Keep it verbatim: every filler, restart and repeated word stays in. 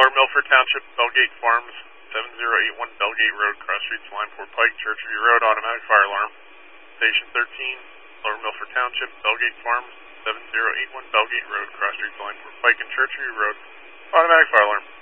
Lower Milford Township, Bellgate Farms, seven zero eight one Bellgate Road, Cross Streets, Line four Pike, Churchview Road, automatic fire alarm. Station thirteen, Lower Milford Township, Bellgate Farms, seven zero eight one Bellgate Road, Cross Streets, Line four Pike, and Churchview Road, automatic fire alarm.